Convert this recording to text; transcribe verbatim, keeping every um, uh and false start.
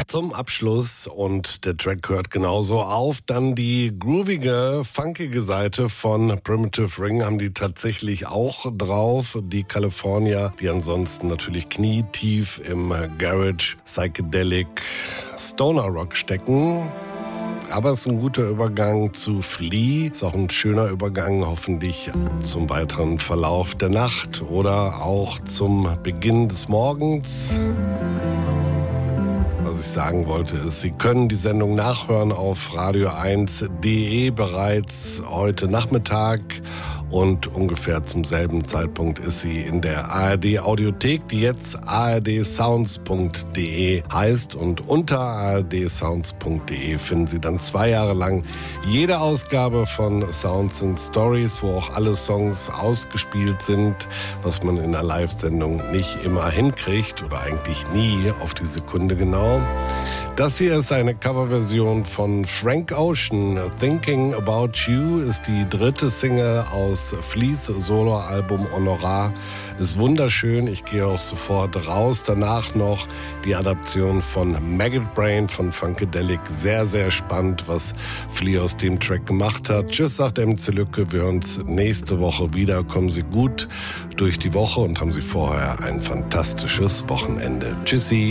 Zum Abschluss, und der Track hört genauso auf, dann die groovige, funkige Seite von Primitive Ring haben die tatsächlich auch drauf. Die California, die ansonsten natürlich knietief im Garage, Psychedelic, Stoner Rock stecken. Aber es ist ein guter Übergang zu Flea. Ist auch ein schöner Übergang hoffentlich zum weiteren Verlauf der Nacht oder auch zum Beginn des Morgens. Was ich sagen wollte ist, Sie können die Sendung nachhören auf radio eins punkt de bereits heute Nachmittag, und ungefähr zum selben Zeitpunkt ist sie in der A R D Audiothek, die jetzt a r d sounds punkt de heißt, und unter a r d sounds punkt de finden Sie dann zwei Jahre lang jede Ausgabe von Sounds and Stories, wo auch alle Songs ausgespielt sind, was man in einer Live-Sendung nicht immer hinkriegt oder eigentlich nie auf die Sekunde genau. Das hier ist eine Coverversion von Frank Ocean. Thinking About You ist die dritte Single aus Fleas Soloalbum Honorar. Ist wunderschön, ich gehe auch sofort raus. Danach noch die Adaption von Maggot Brain von Funkadelic. Sehr, sehr spannend, was Flea aus dem Track gemacht hat. Tschüss, sagt M C Lücke. Wir hören uns nächste Woche wieder. Kommen Sie gut durch die Woche und haben Sie vorher ein fantastisches Wochenende. Tschüssi.